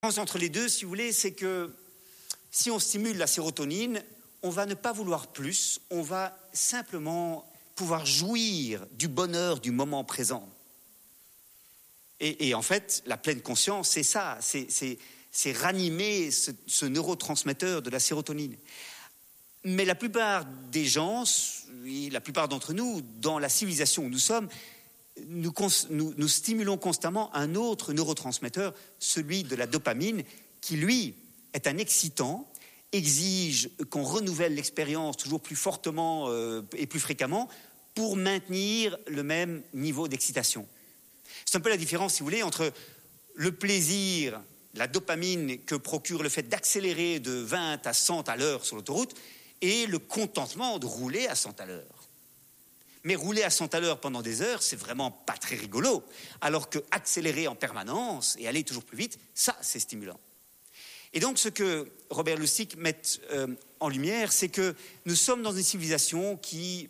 Entre les deux, si vous voulez, c'est que si on stimule la sérotonine, on va ne pas vouloir plus, on va simplement pouvoir jouir du bonheur du moment présent. Et en fait, la pleine conscience, c'est ça, c'est ranimer ce neurotransmetteur de la sérotonine. Mais la plupart des gens, la plupart d'entre nous, dans la civilisation où nous sommes, nous stimulons constamment un autre neurotransmetteur, celui de la dopamine, qui lui est un excitant, exige qu'on renouvelle l'expérience toujours plus fortement et plus fréquemment pour maintenir le même niveau d'excitation. C'est un peu la différence, si vous voulez, entre le plaisir, la dopamine que procure le fait d'accélérer de 20 à 100 à l'heure sur l'autoroute et le contentement de rouler à 100 à l'heure. Mais rouler à 100 à l'heure pendant des heures, c'est vraiment pas très rigolo. Alors que accélérer en permanence et aller toujours plus vite, ça, c'est stimulant. Et donc, ce que Robert Lustig met en lumière, c'est que nous sommes dans une civilisation qui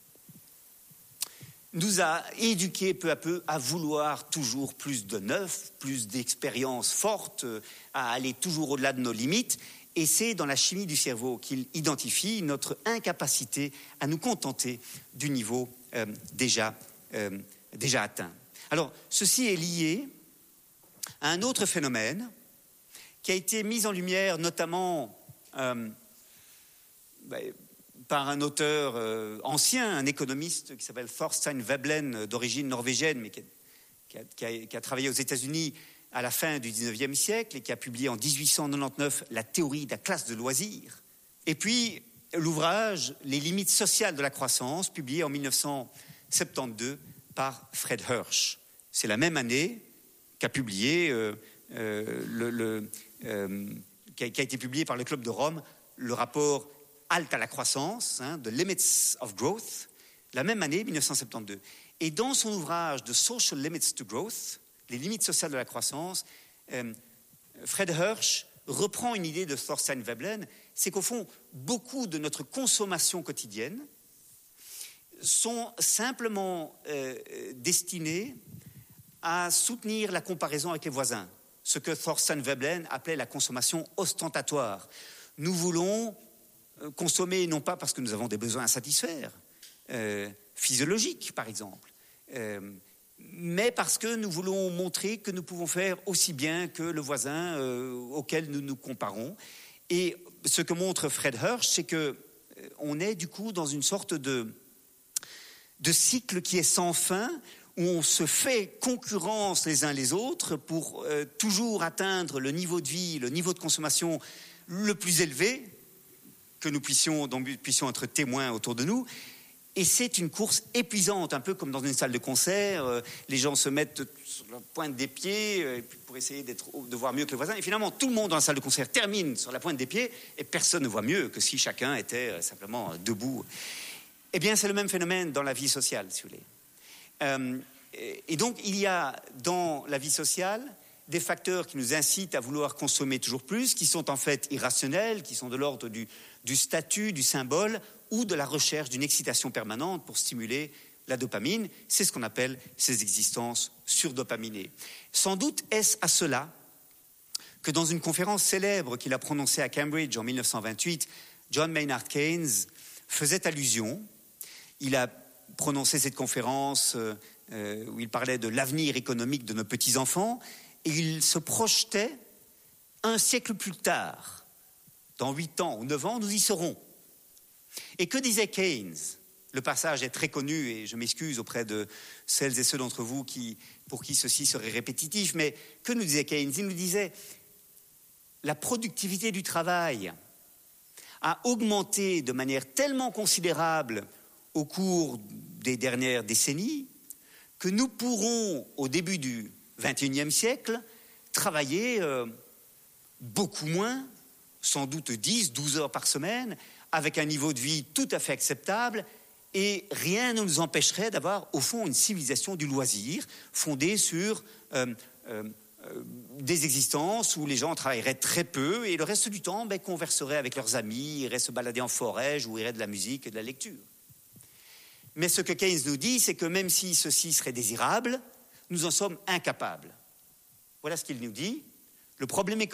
nous a éduqués peu à peu à vouloir toujours plus de neuf, plus d'expériences fortes, à aller toujours au-delà de nos limites. Et c'est dans la chimie du cerveau qu'il identifie notre incapacité à nous contenter du niveau déjà atteint. Alors, ceci est lié à un autre phénomène qui a été mis en lumière notamment par un auteur ancien, un économiste qui s'appelle Thorstein Veblen, d'origine norvégienne, mais qui a travaillé aux États-Unis à la fin du XIXe siècle et qui a publié en 1899 la théorie de la classe de loisirs. Et puis l'ouvrage Les limites sociales de la croissance, publié en 1972 par Fred Hersch. C'est la même année qu'a publié qui a été publié par le Club de Rome le rapport Halte à la croissance, The Limits of Growth, la même année, 1972. Et dans son ouvrage The Social Limits to Growth, les limites sociales de la croissance, Fred Hersch reprend une idée de Thorstein Veblen, c'est qu'au fond, beaucoup de notre consommation quotidienne sont simplement destinées à soutenir la comparaison avec les voisins, ce que Thorstein Veblen appelait la consommation ostentatoire. Nous voulons consommer non pas parce que nous avons des besoins à satisfaire, physiologiques par exemple, mais parce que nous voulons montrer que nous pouvons faire aussi bien que le voisin auquel nous nous comparons. Et ce que montre Fred Hersch, c'est qu'on est du coup dans une sorte de cycle qui est sans fin, où on se fait concurrence les uns les autres pour toujours atteindre le niveau de vie, le niveau de consommation le plus élevé dont nous puissions être témoins autour de nous. Et c'est une course épuisante, un peu comme dans une salle de concert. Les gens se mettent sur la pointe des pieds pour essayer de voir mieux que le voisin. Et finalement, tout le monde dans la salle de concert termine sur la pointe des pieds et personne ne voit mieux que si chacun était simplement debout. Eh bien, c'est le même phénomène dans la vie sociale, si vous voulez. Et donc, il y a dans la vie sociale des facteurs qui nous incitent à vouloir consommer toujours plus, qui sont en fait irrationnels, qui sont de l'ordre du statut, du symbole, ou de la recherche d'une excitation permanente pour stimuler la dopamine. C'est ce qu'on appelle ces existences surdopaminées. Sans doute est-ce à cela que dans une conférence célèbre qu'il a prononcée à Cambridge en 1928, John Maynard Keynes faisait allusion. Il a prononcé cette conférence où il parlait de l'avenir économique de nos petits-enfants, et il se projetait un siècle plus tard, dans 8 ans ou 9 ans, nous y serons. Et que disait Keynes ? Le passage est très connu et je m'excuse auprès de celles et ceux d'entre vous pour qui ceci serait répétitif, mais que nous disait Keynes ? Il nous disait la productivité du travail a augmenté de manière tellement considérable au cours des dernières décennies que nous pourrons, au début du XXIe siècle, travailler beaucoup moins, sans doute 10, 12 heures par semaine, avec un niveau de vie tout à fait acceptable, et rien ne nous empêcherait d'avoir, au fond, une civilisation du loisir fondée sur des existences où les gens travailleraient très peu, et le reste du temps, converseraient avec leurs amis, iraient se balader en forêt, joueraient de la musique et de la lecture. Mais ce que Keynes nous dit, c'est que même si ceci serait désirable, nous en sommes incapables. Voilà ce qu'il nous dit. Le problème